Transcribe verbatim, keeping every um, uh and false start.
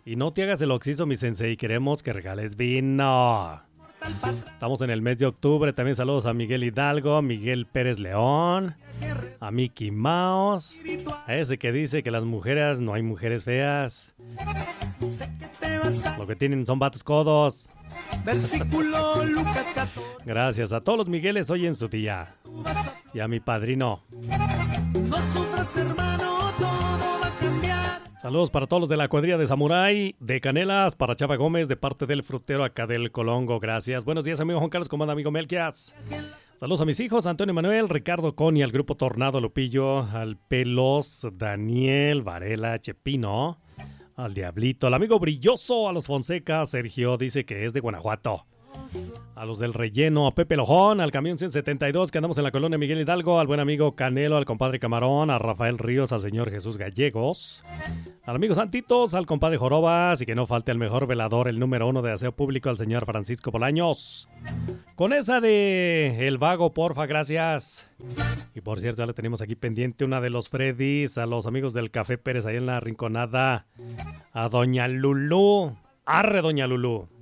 Y no te hagas el oxiso, mi sensei, queremos que regales vino. Estamos en el mes de octubre. También saludos a Miguel Hidalgo, Miguel Pérez León, a Mickey Mouse, a ese que dice que las mujeres, no hay mujeres feas, lo que tienen son vatos codos. Versículo Lucas catorce. Gracias a todos los Migueles hoy en su día. Y a mi padrino. No sufras, hermano, todo va a cambiar. Saludos para todos los de la cuadrilla de Samurai, de Canelas, para Chava Gómez, de parte del frutero acá del Colongo. Gracias. Buenos días, amigo Juan Carlos. ¿Cómo anda, amigo Melquias? Saludos a mis hijos, Antonio Manuel, Ricardo Coni, al grupo Tornado Lupillo, al Pelos, Daniel, Varela, Chepino, al Diablito, al amigo Brilloso, a los Fonseca, Sergio dice que es de Guanajuato. A los del relleno, a Pepe Lojón, al camión ciento setenta y dos que andamos en la colonia Miguel Hidalgo, al buen amigo Canelo, al compadre Camarón, a Rafael Ríos, al señor Jesús Gallegos, al amigo Santitos, al compadre Jorobas y que no falte el mejor velador, el número uno de aseo público, al señor Francisco Bolaños. Con esa de El Vago, porfa, gracias. Y por cierto, ya le tenemos aquí pendiente una de los Freddys, a los amigos del Café Pérez ahí en la Rinconada, a doña Lulú. Arre, doña Lulú.